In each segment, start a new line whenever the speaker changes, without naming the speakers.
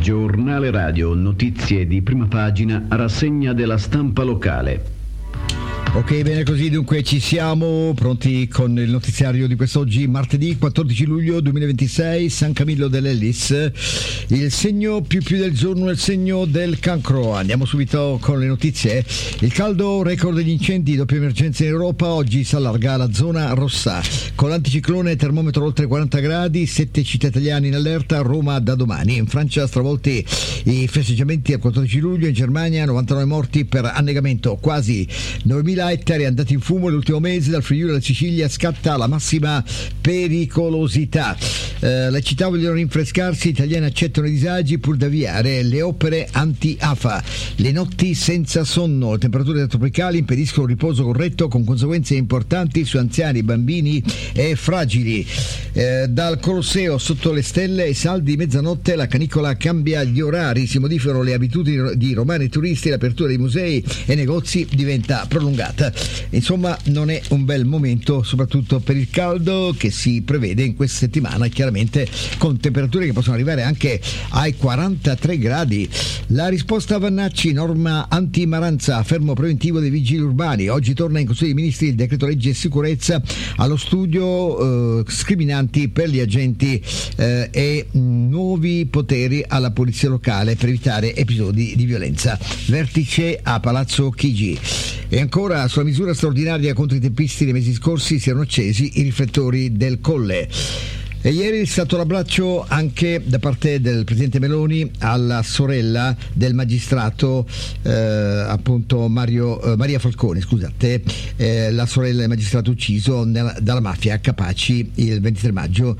Giornale radio, notizie di prima pagina, rassegna della stampa locale.
Ok, bene così, dunque ci siamo pronti con il notiziario di quest'oggi, martedì 14 luglio 2026, San Camillo dell'Ellis. Il segno più del giorno è il segno del cancro. Andiamo subito con le notizie. Il caldo, record degli incendi, doppia emergenza in Europa, oggi si allarga la zona rossa. Con l'anticiclone termometro oltre 40 gradi, 7 città italiane in allerta, Roma da domani. In Francia stravolti i festeggiamenti al 14 luglio, in Germania 99 morti per annegamento, quasi 9.000 ettari andati in fumo l'ultimo mese. Dal Friuli alla Sicilia scatta la massima pericolosità. Le città vogliono rinfrescarsi, gli italiani accettano i disagi pur da avviare le opere anti-afa. Le notti senza sonno, le temperature tropicali impediscono un riposo corretto con conseguenze importanti su anziani, bambini e fragili. Dal Colosseo sotto le stelle e saldi di mezzanotte, la canicola cambia gli orari, si modificano le abitudini di romani e turisti, l'apertura dei musei e negozi diventa prolungata. Insomma, non è un bel momento, soprattutto per il caldo che si prevede in questa settimana, chiaramente con temperature che possono arrivare anche ai 43 gradi. La risposta a Vannacci, norma anti-Maranza, fermo preventivo dei vigili urbani. Oggi torna in Consiglio dei Ministri il decreto legge sicurezza, allo studio scriminanti per gli agenti e nuovi poteri alla polizia locale per evitare episodi di violenza. Vertice a Palazzo Chigi. E ancora, sulla misura straordinaria contro i teppisti nei mesi scorsi si erano accesi i riflettori del Colle. E ieri è stato l'abbraccio anche da parte del Presidente Meloni alla sorella del magistrato appunto Maria Falcone, scusate, la sorella del magistrato ucciso dalla mafia Capaci il 23 maggio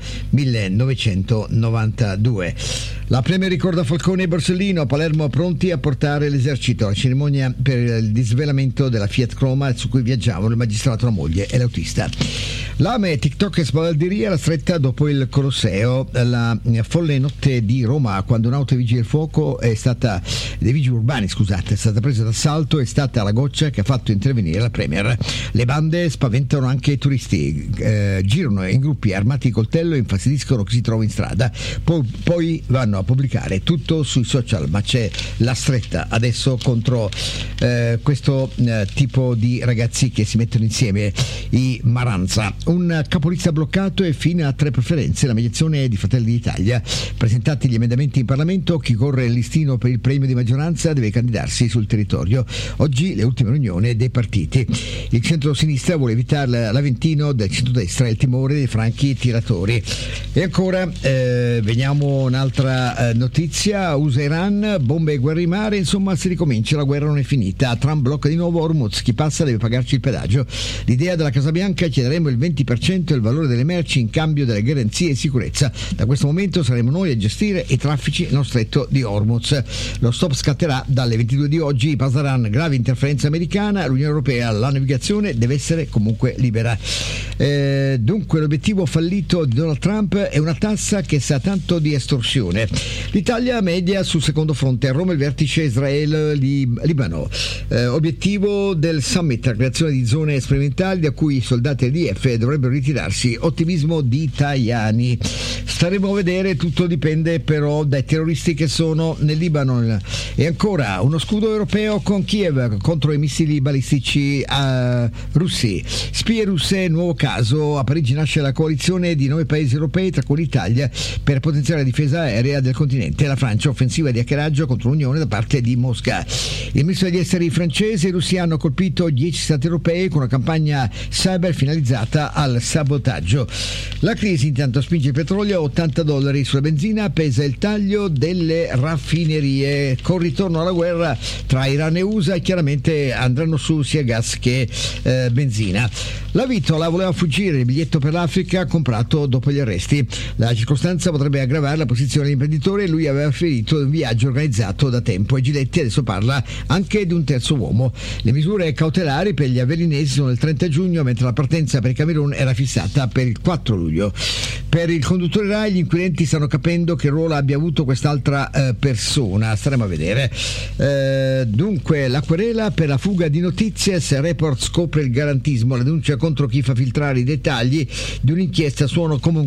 1992. La Premier ricorda Falcone e Borsellino, a Palermo pronti a portare l'esercito. La cerimonia per il disvelamento della Fiat Croma su cui viaggiavano il magistrato, la moglie e l'autista. L'AME, TikTok e spavalderia alla stretta dopo il Colosseo. La folle notte di Roma, quando un'auto dei vigili del fuoco dei vigili urbani, scusate, è stata presa d'assalto, è stata la goccia che ha fatto intervenire la Premier. Le bande spaventano anche i turisti, girano in gruppi armati di coltello e infastidiscono chi si trova in strada, poi vanno a pubblicare tutto sui social, ma c'è la stretta adesso contro questo tipo di ragazzi che si mettono insieme, i Maranza. Un capolista bloccato e fine a 3 preferenze, la mediazione di Fratelli d'Italia. Presentati gli emendamenti in Parlamento, chi corre il listino per il premio di maggioranza deve candidarsi sul territorio. Oggi le ultime riunioni dei partiti. Il centro-sinistra vuole evitare l'Aventino del centrodestra e il timore dei franchi tiratori. E ancora veniamo un'altra notizia, USA-Iran, bombe e guerra in mare, insomma si ricomincia, la guerra non è finita. Trump blocca di nuovo Hormuz, chi passa deve pagarci il pedaggio. L'idea della Casa Bianca: chiederemo il 20% del valore delle merci in cambio delle garanzie di sicurezza. Da questo momento saremo noi a gestire i traffici nello stretto di Hormuz. Lo stop scatterà dalle 22 di oggi. Pasdaran, grave interferenza americana, l'Unione Europea, la navigazione deve essere comunque libera. Dunque l'obiettivo fallito di Donald Trump è una tassa che sa tanto di estorsione. L'Italia media sul secondo fronte, a Roma il vertice Israele-Libano. Obiettivo del summit, la creazione di zone sperimentali da cui i soldati dell'IDF dovrebbero ritirarsi, ottimismo di Tajani. Staremo a vedere, tutto dipende però dai terroristi che sono nel Libano. E ancora uno scudo europeo con Kiev contro i missili balistici russi. Spie russe, nuovo caso. A Parigi nasce la coalizione di 9 paesi europei, tra cui l'Italia, per potenziare la difesa aerea del continente. La Francia, offensiva di hackeraggio contro l'Unione da parte di Mosca. Il ministro degli esteri francese e i russi hanno colpito 10 stati europei con una campagna cyber finalizzata al sabotaggio. La crisi intanto spinge il petrolio a $80 sulla benzina, pesa il taglio delle raffinerie. Con ritorno alla guerra tra Iran e USA chiaramente andranno su sia gas che benzina. La Vitola voleva fuggire, il biglietto per l'Africa comprato dopo gli arresti. La circostanza potrebbe aggravare la posizione dell'imprenditore e lui aveva ferito un viaggio organizzato da tempo. E Giletti adesso parla anche di un terzo uomo. Le misure cautelari per gli avellinesi sono il 30 giugno, mentre la partenza per il Camerun era fissata per il 4 luglio. Per il conduttore Rai gli inquirenti stanno capendo che ruolo abbia avuto quest'altra persona, staremo a vedere. Dunque la querela per la fuga di notizie, se Report scopre il garantismo, la denuncia contro chi fa filtrare i dettagli di un'inchiesta sono comunque